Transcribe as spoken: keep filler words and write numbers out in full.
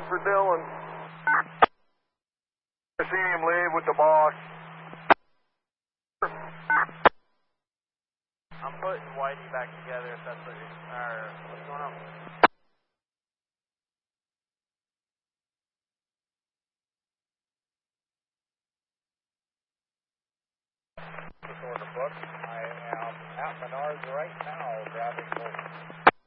For Dylan. I seen him leave with the boss. I'm putting Whitey back together if that's what you're, or what's going on? Just order book. I am at Menards right now grabbing both.